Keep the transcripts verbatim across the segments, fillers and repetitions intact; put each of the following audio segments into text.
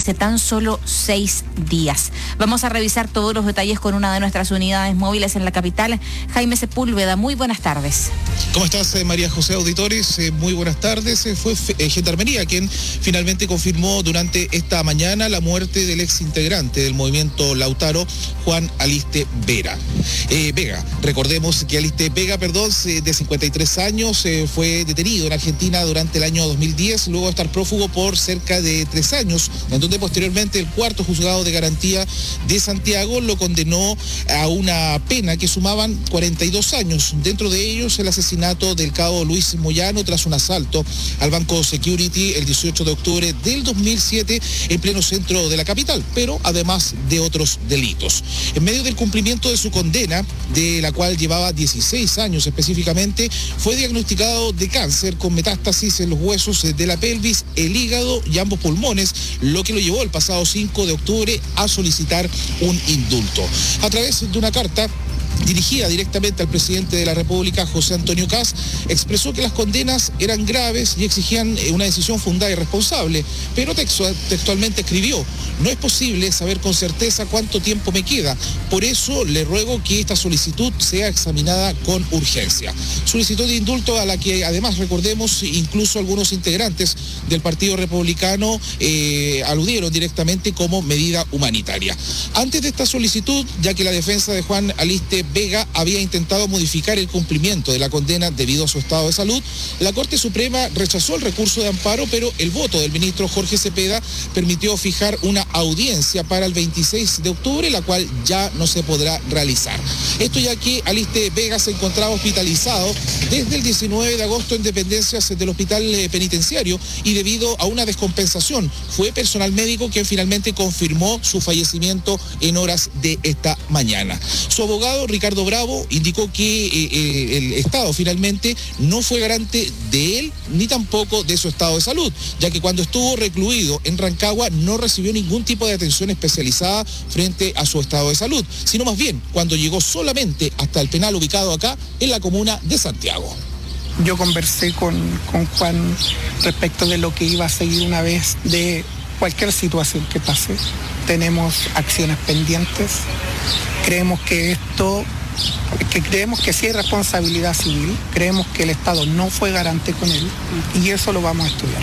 hace tan solo seis días. Vamos a revisar todos los detalles con una de nuestras unidades móviles en la capital. Jaime Sepúlveda, muy buenas tardes. ¿Cómo estás, eh, María José Auditores? Eh, muy buenas tardes. Eh, fue eh, Gendarmería quien finalmente confirmó durante esta mañana la muerte del ex integrante del movimiento Lautaro, Juan Aliste Vera. Eh, Vega, recordemos que Aliste Vega, perdón, de cincuenta y tres años, eh, fue detenido en Argentina durante el año dos mil diez, luego de estar prófugo por cerca de tres años, en donde posteriormente el cuarto juzgado de garantía de Santiago lo condenó a una pena que sumaban cuarenta y dos años, dentro de ellos el asesinato del cabo Luis Moyano tras un asalto al Banco Security el dieciocho de octubre del dos mil siete en pleno centro de la capital, pero además de otros delitos. En medio del cumplimiento de su condena, de la cual llevaba dieciséis años específicamente, fue diagnosticado de cáncer con metástasis en los huesos de la pelvis, el hígado y ambos pulmones, lo que lo llevó el pasado cinco de octubre a solicitar un indulto. A través de una carta dirigida directamente al presidente de la República, José Antonio Kast, expresó que las condenas eran graves y exigían una decisión fundada y responsable, pero textualmente escribió: no es posible saber con certeza cuánto tiempo me queda, por eso le ruego que esta solicitud sea examinada con urgencia. Solicitud de indulto a la que además, recordemos, incluso algunos integrantes del Partido Republicano eh, aludieron directamente como medida humanitaria. Antes de esta solicitud, ya que la defensa de Juan Aliste Vega había intentado modificar el cumplimiento de la condena debido a su estado de salud, la Corte Suprema rechazó el recurso de amparo, pero el voto del ministro Jorge Cepeda permitió fijar una audiencia para el veintiséis de octubre, la cual ya no se podrá realizar. Esto ya que Aliste Vega se encontraba hospitalizado desde el diecinueve de agosto en dependencias del hospital penitenciario y debido a una descompensación fue personal médico quien finalmente confirmó su fallecimiento en horas de esta mañana. Su abogado, Ricardo Bravo, indicó que eh, eh, el Estado finalmente no fue garante de él ni tampoco de su estado de salud, ya que cuando estuvo recluido en Rancagua no recibió ningún tipo de atención especializada frente a su estado de salud, sino más bien cuando llegó solamente hasta el penal ubicado acá en la comuna de Santiago. Yo conversé con, con Juan respecto de lo que iba a seguir una vez de cualquier situación que pase. Tenemos acciones pendientes. Creemos que esto, que creemos que sí hay responsabilidad civil, creemos que el Estado no fue garante con él y eso lo vamos a estudiar.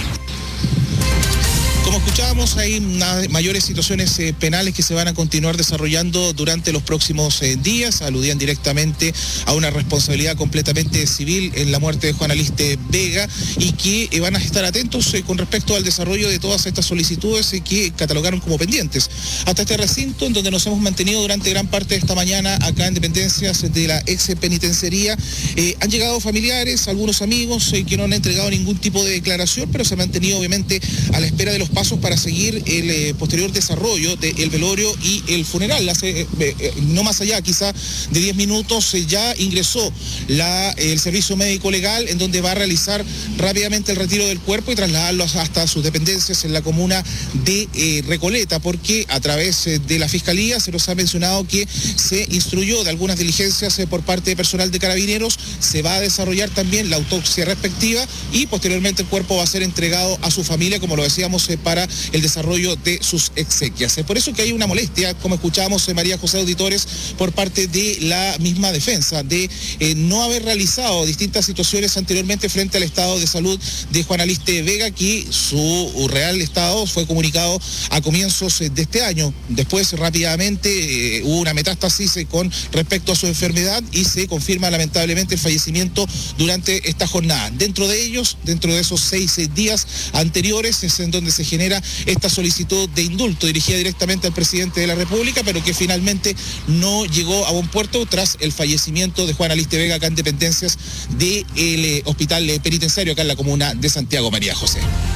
Como escuchábamos, hay mayores situaciones eh, penales que se van a continuar desarrollando durante los próximos eh, días. Aludían directamente a una responsabilidad completamente civil en la muerte de Juan Aliste Vega y que eh, van a estar atentos eh, con respecto al desarrollo de todas estas solicitudes eh, que catalogaron como pendientes. Hasta este recinto en donde nos hemos mantenido durante gran parte de esta mañana acá en dependencias de la ex penitenciaría, eh, han llegado familiares, algunos amigos eh, que no han entregado ningún tipo de declaración, pero se han mantenido obviamente a la espera de los pasos para seguir el eh, posterior desarrollo del velorio y el funeral. Hace, eh, eh, no más allá quizá de diez minutos eh, ya ingresó la, el servicio médico legal en donde va a realizar rápidamente el retiro del cuerpo y trasladarlo hasta sus dependencias en la comuna de eh, Recoleta, porque a través eh, de la Fiscalía se nos ha mencionado que se instruyó de algunas diligencias eh, por parte de personal de Carabineros, se va a desarrollar también la autopsia respectiva y posteriormente el cuerpo va a ser entregado a su familia, como lo decíamos, eh, para el desarrollo de sus exequias. Es por eso que hay una molestia, como escuchábamos en María José Auditores, por parte de la misma defensa, de eh, no haber realizado distintas situaciones anteriormente frente al estado de salud de Juan Aliste Vega, que su real estado fue comunicado a comienzos de este año. Después rápidamente eh, hubo una metástasis eh, con respecto a su enfermedad y se confirma lamentablemente el fallecimiento durante esta jornada. Dentro de ellos, dentro de esos seis eh, días anteriores, es en donde se genera esta solicitud de indulto dirigida directamente al presidente de la República, pero que finalmente no llegó a buen puerto tras el fallecimiento de Juan Aliste Vega acá en dependencias del eh, hospital eh, penitenciario acá en la comuna de Santiago. María José.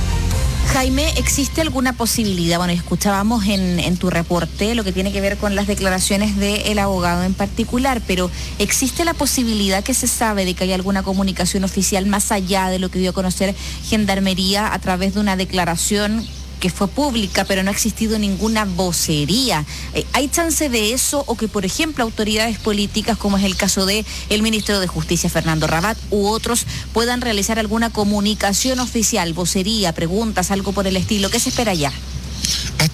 Jaime, ¿existe alguna posibilidad? Bueno, escuchábamos en, en tu reporte lo que tiene que ver con las declaraciones del abogado en particular, pero ¿existe la posibilidad que se sabe de que hay alguna comunicación oficial más allá de lo que dio a conocer Gendarmería a través de una declaración que fue pública, pero no ha existido ninguna vocería? ¿Hay chance de eso o que, por ejemplo, autoridades políticas, como es el caso de el ministro de Justicia, Fernando Rabat, u otros, puedan realizar alguna comunicación oficial, vocería, preguntas, algo por el estilo? ¿Qué se espera ya?